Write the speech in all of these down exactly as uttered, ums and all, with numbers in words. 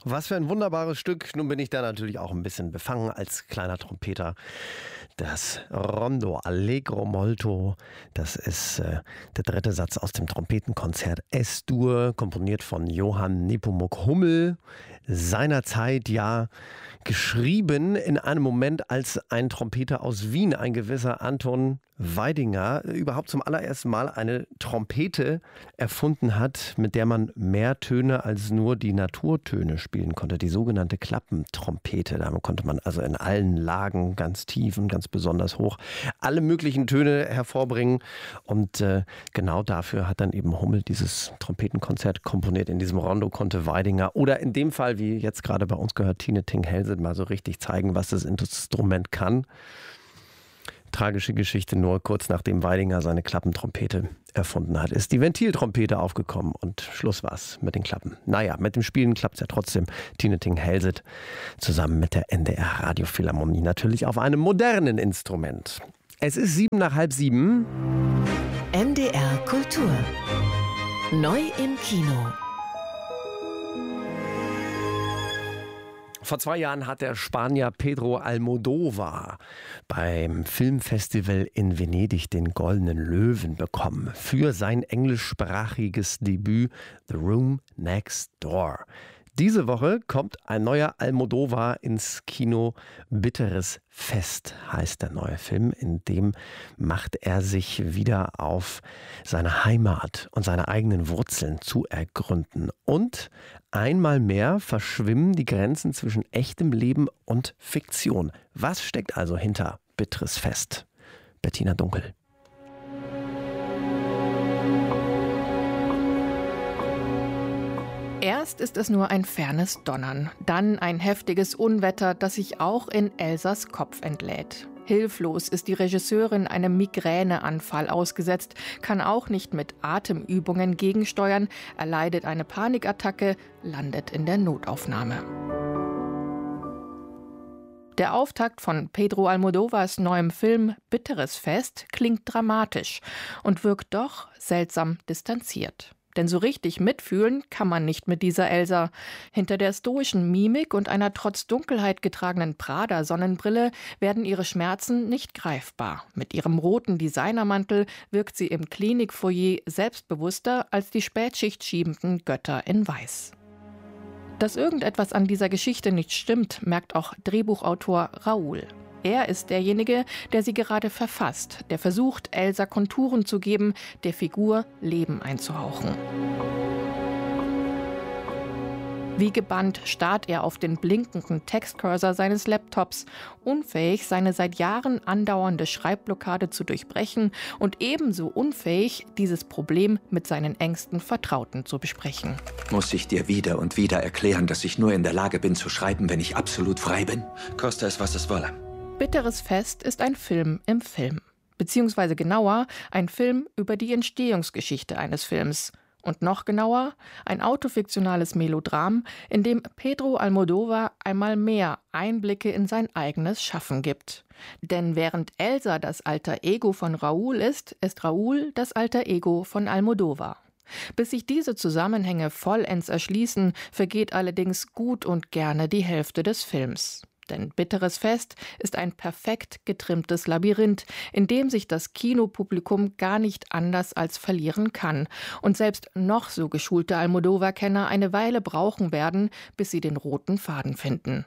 Was für ein wunderbares Stück. Nun bin ich da natürlich auch ein bisschen befangen als kleiner Trompeter. Das Rondo Allegro Molto, das ist äh, der dritte Satz aus dem Trompetenkonzert S-Dur, komponiert von Johann Nepomuk Hummel. Seinerzeit ja geschrieben in einem Moment, als ein Trompeter aus Wien, ein gewisser Anton Weidinger, überhaupt zum allerersten Mal eine Trompete erfunden hat, mit der man mehr Töne als nur die Naturtöne spielen konnte. Die sogenannte Klappentrompete. Damit konnte man also in allen Lagen, ganz tief und ganz besonders hoch, alle möglichen Töne hervorbringen. Und äh, genau dafür hat dann eben Hummel dieses Trompetenkonzert komponiert. In diesem Rondo konnte Weidinger oder in dem Fall, wie jetzt gerade bei uns gehört, Tine Ting-Hellset mal so richtig zeigen, was das Instrument kann. Tragische Geschichte, nur kurz nachdem Weidinger seine Klappentrompete erfunden hat, ist die Ventiltrompete aufgekommen und Schluss war's mit den Klappen. Naja, mit dem Spielen klappt's ja trotzdem. Tine Ting-Hellset zusammen mit der N D R Radiophilharmonie natürlich auf einem modernen Instrument. Es ist sieben nach halb sieben. N D R Kultur. Neu im Kino. Vor zwei Jahren hat der Spanier Pedro Almodóvar beim Filmfestival in Venedig den Goldenen Löwen bekommen für sein englischsprachiges Debüt The Room Next Door. Diese Woche kommt ein neuer Almodóvar ins Kino. Bitteres Fest heißt der neue Film. In dem macht er sich wieder auf seine Heimat und seine eigenen Wurzeln zu ergründen. Und einmal mehr verschwimmen die Grenzen zwischen echtem Leben und Fiktion. Was steckt also hinter Bitteres Fest? Bettina Dunkel. Erst ist es nur ein fernes Donnern, dann ein heftiges Unwetter, das sich auch in Elsas Kopf entlädt. Hilflos ist die Regisseurin einem Migräneanfall ausgesetzt, kann auch nicht mit Atemübungen gegensteuern, erleidet eine Panikattacke, landet in der Notaufnahme. Der Auftakt von Pedro Almodóvars neuem Film Bitteres Fest klingt dramatisch und wirkt doch seltsam distanziert. Denn so richtig mitfühlen kann man nicht mit dieser Elsa. Hinter der stoischen Mimik und einer trotz Dunkelheit getragenen Prada-Sonnenbrille werden ihre Schmerzen nicht greifbar. Mit ihrem roten Designermantel wirkt sie im Klinikfoyer selbstbewusster als die Spätschicht schiebenden Götter in Weiß. Dass irgendetwas an dieser Geschichte nicht stimmt, merkt auch Drehbuchautor Raoul. Er ist derjenige, der sie gerade verfasst, der versucht, Elsa Konturen zu geben, der Figur Leben einzuhauchen. Wie gebannt starrt er auf den blinkenden Textcursor seines Laptops, unfähig, seine seit Jahren andauernde Schreibblockade zu durchbrechen und ebenso unfähig, dieses Problem mit seinen engsten Vertrauten zu besprechen. Muss ich dir wieder und wieder erklären, dass ich nur in der Lage bin zu schreiben, wenn ich absolut frei bin? Koste es, was es wolle. Bitteres Fest ist ein Film im Film. Beziehungsweise genauer, ein Film über die Entstehungsgeschichte eines Films. Und noch genauer, ein autofiktionales Melodram, in dem Pedro Almodóvar einmal mehr Einblicke in sein eigenes Schaffen gibt. Denn während Elsa das alter Ego von Raoul ist, ist Raoul das alter Ego von Almodóvar. Bis sich diese Zusammenhänge vollends erschließen, vergeht allerdings gut und gerne die Hälfte des Films. Denn Bitteres Fest ist ein perfekt getrimmtes Labyrinth, in dem sich das Kinopublikum gar nicht anders als verlieren kann und selbst noch so geschulte Almodóvar-Kenner eine Weile brauchen werden, bis sie den roten Faden finden.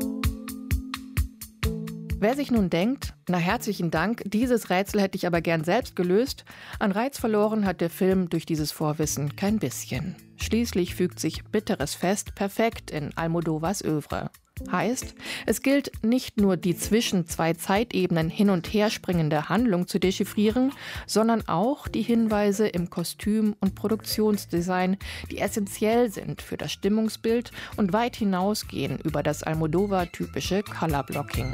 Wer sich nun denkt, na herzlichen Dank, dieses Rätsel hätte ich aber gern selbst gelöst, an Reiz verloren hat der Film durch dieses Vorwissen kein bisschen. Schließlich fügt sich Bitteres Fest perfekt in Almodóvars Œuvre. Heißt, es gilt nicht nur die zwischen zwei Zeitebenen hin und her springende Handlung zu dechiffrieren, sondern auch die Hinweise im Kostüm- und Produktionsdesign, die essentiell sind für das Stimmungsbild und weit hinausgehen über das Almodóvar-typische Colorblocking.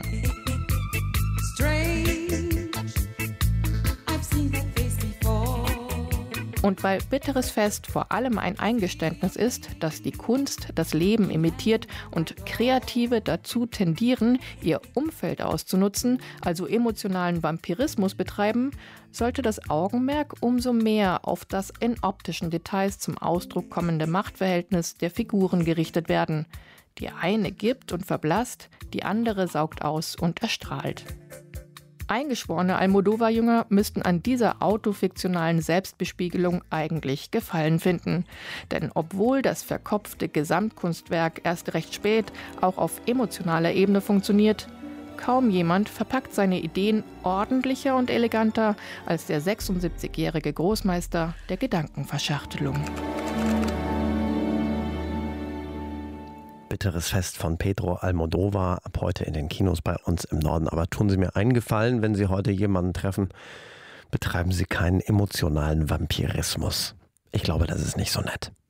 Und weil Bitteres Fest vor allem ein Eingeständnis ist, dass die Kunst das Leben imitiert und Kreative dazu tendieren, ihr Umfeld auszunutzen, also emotionalen Vampirismus betreiben, sollte das Augenmerk umso mehr auf das in optischen Details zum Ausdruck kommende Machtverhältnis der Figuren gerichtet werden. Die eine gibt und verblasst, die andere saugt aus und erstrahlt. Eingeschworene Almodóvar-Jünger müssten an dieser autofiktionalen Selbstbespiegelung eigentlich Gefallen finden. Denn obwohl das verkopfte Gesamtkunstwerk erst recht spät auch auf emotionaler Ebene funktioniert, kaum jemand verpackt seine Ideen ordentlicher und eleganter als der sechsundsiebzigjährige Großmeister der Gedankenverschachtelung. Bitteres Fest von Pedro Almodóvar, ab heute in den Kinos bei uns im Norden. Aber tun Sie mir einen Gefallen, wenn Sie heute jemanden treffen, betreiben Sie keinen emotionalen Vampirismus. Ich glaube, das ist nicht so nett.